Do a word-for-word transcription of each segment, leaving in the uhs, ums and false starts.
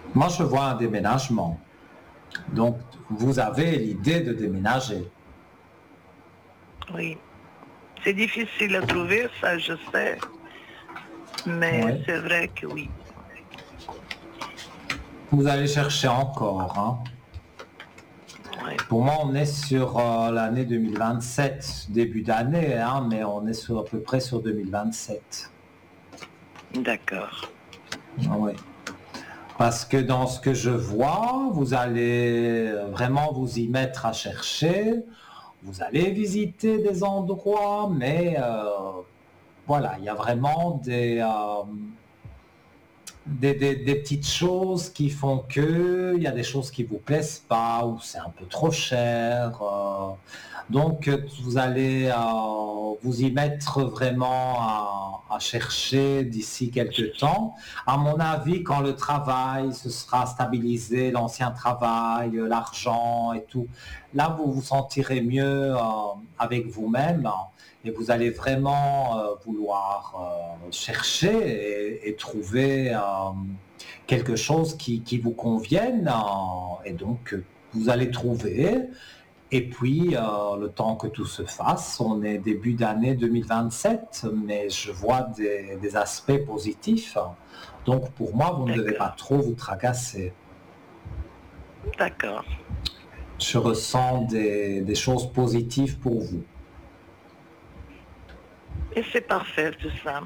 Moi, je vois un déménagement. Donc, vous avez l'idée de déménager. Oui. C'est difficile à trouver, ça je sais. Mais Oui. c'est vrai que oui. Vous allez chercher encore. Hein. Oui. Pour moi, on est sur euh, l'année deux mille vingt-sept, début d'année, hein, mais on est sur, à peu près sur deux mille vingt-sept. D'accord. Oui. Parce que dans ce que je vois, vous allez vraiment vous y mettre à chercher. Vous allez visiter des endroits, mais euh, voilà, il y a vraiment des, euh, des, des, des petites choses qui font que il y a des choses qui vous plaisent pas ou c'est un peu trop cher. Euh, donc vous allez euh, vous y mettre vraiment à, à chercher d'ici quelques temps. À mon avis, quand le travail se sera stabilisé, l'ancien travail, l'argent et tout, là vous vous sentirez mieux euh, avec vous-même. Et vous allez vraiment euh, vouloir euh, chercher et, et trouver euh, quelque chose qui, qui vous convienne. Euh, et donc, vous allez trouver. Et puis, euh, le temps que tout se fasse, on est début d'année deux mille vingt-sept, mais je vois des, des aspects positifs. Donc, pour moi, vous ne devez pas D'accord. trop vous tracasser. D'accord. Je ressens des, des choses positives pour vous. Et c'est parfait tout ça.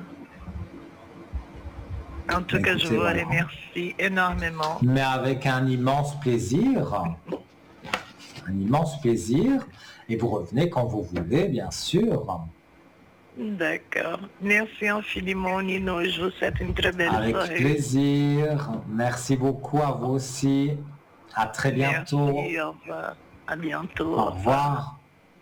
En tout cas, je Écoutez, vous voilà. remercie énormément. Mais avec un immense plaisir, un immense plaisir, et vous revenez quand vous voulez, bien sûr. D'accord. Merci infiniment, Nino. Je vous souhaite une très belle Avec soirée. plaisir. Merci beaucoup à vous aussi. À très bientôt. Merci, au revoir. À bientôt. Au revoir.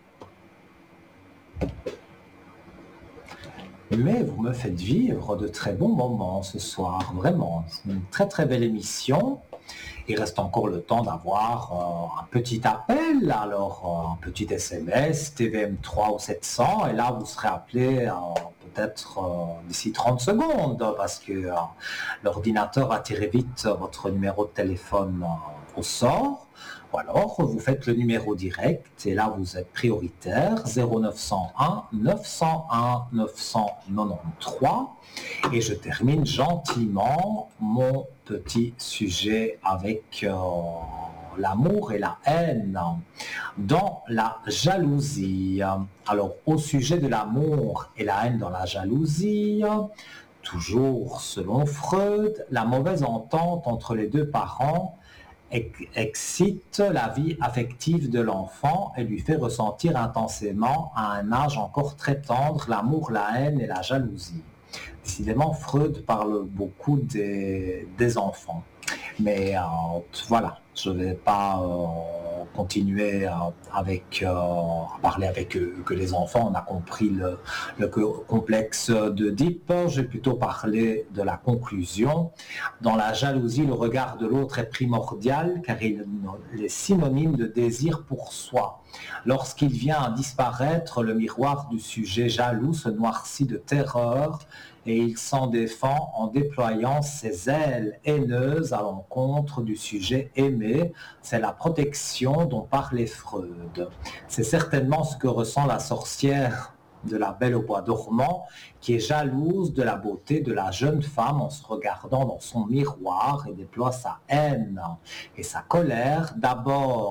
Mais vous me faites vivre de très bons moments ce soir, vraiment. C'est une très très belle émission. Il reste encore le temps d'avoir euh, un petit appel, alors euh, un petit S M S, T V M trois ou sept cents, et là vous serez appelé euh, peut-être euh, d'ici trente secondes, parce que euh, l'ordinateur va tirer vite votre numéro de téléphone euh, au sort. Ou alors vous faites le numéro direct, et là vous êtes prioritaire, zéro neuf cent un neuf cent un neuf cent quatre-vingt-treize. Et je termine gentiment mon petit sujet avec euh, l'amour et la haine dans la jalousie. Alors, au sujet de l'amour et la haine dans la jalousie, toujours selon Freud, la mauvaise entente entre les deux parents excite la vie affective de l'enfant et lui fait ressentir intensément, à un âge encore très tendre, l'amour, la haine et la jalousie. Décidément, Freud parle beaucoup des, des enfants. Mais euh, voilà, je ne vais pas euh, continuer euh, avec, euh, à parler avec eux, que les enfants. On a compris le, le complexe d'Oedipe. Je vais plutôt parler de la conclusion. Dans la jalousie, le regard de l'autre est primordial car il est synonyme de désir pour soi. Lorsqu'il vient à disparaître, le miroir du sujet jaloux se noircit de terreur et il s'en défend en déployant ses ailes haineuses à l'encontre du sujet aimé. C'est la protection dont parlait Freud. C'est certainement ce que ressent la sorcière de la Belle au bois dormant, qui est jalouse de la beauté de la jeune femme en se regardant dans son miroir et déploie sa haine et sa colère d'abord